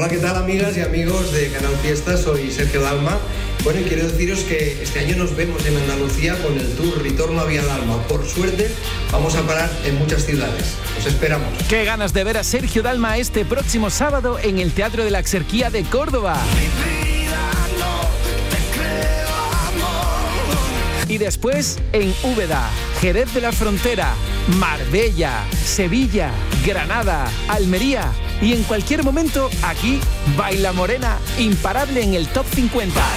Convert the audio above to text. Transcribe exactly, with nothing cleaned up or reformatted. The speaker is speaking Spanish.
Hola, ¿qué tal, amigas y amigos de Canal Fiesta? Soy Sergio Dalma. Bueno, y quiero deciros que este año nos vemos en Andalucía con el tour Ritorno a Vía Dalma. Por suerte, vamos a parar en muchas ciudades. Os esperamos. Qué ganas de ver a Sergio Dalma este próximo sábado en el Teatro de la Exerquía de Córdoba. Y después en Úbeda, Jerez de la Frontera, Marbella, Sevilla, Granada, Almería y en cualquier momento aquí Baila Morena, imparable en el Top cincuenta.